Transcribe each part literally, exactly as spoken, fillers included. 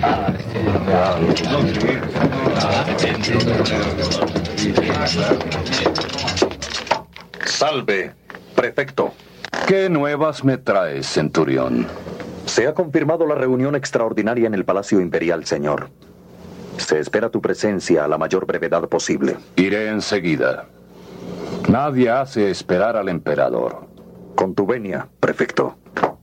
Salve, prefecto. ¿Qué nuevas me traes, centurión? Se ha confirmado la reunión extraordinaria en el Palacio Imperial, señor. Se espera tu presencia a la mayor brevedad posible. Iré enseguida. Nadie hace esperar al emperador. Con tu venia, prefecto.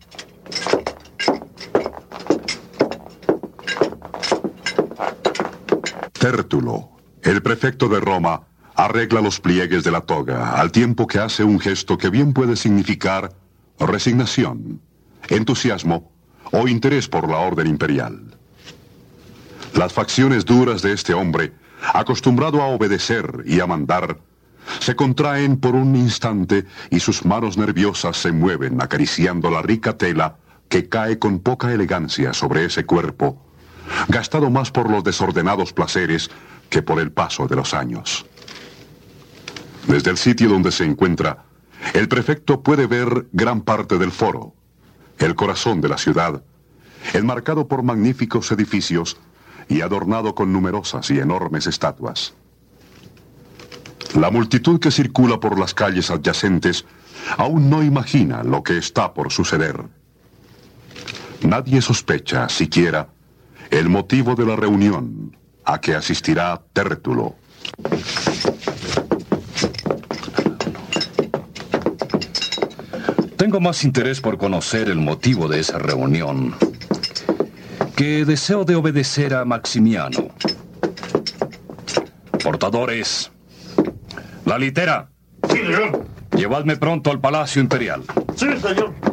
Tértulo, el prefecto de Roma, arregla los pliegues de la toga, al tiempo que hace un gesto que bien puede significar resignación, entusiasmo o interés por la orden imperial. Las facciones duras de este hombre, acostumbrado a obedecer y a mandar, se contraen por un instante y sus manos nerviosas se mueven acariciando la rica tela que cae con poca elegancia sobre ese cuerpo, gastado más por los desordenados placeres que por el paso de los años. Desde el sitio donde se encuentra, el prefecto puede ver gran parte del foro, el corazón de la ciudad, enmarcado por magníficos edificios y adornado con numerosas y enormes estatuas. La multitud que circula por las calles adyacentes aún no imagina lo que está por suceder. Nadie sospecha, siquiera, el motivo de la reunión a que asistirá Tértulo. Tengo más interés por conocer el motivo de esa reunión que deseo de obedecer a Maximiano. Portadores, la litera. Sí, señor. Llevadme pronto al Palacio Imperial. Sí, señor.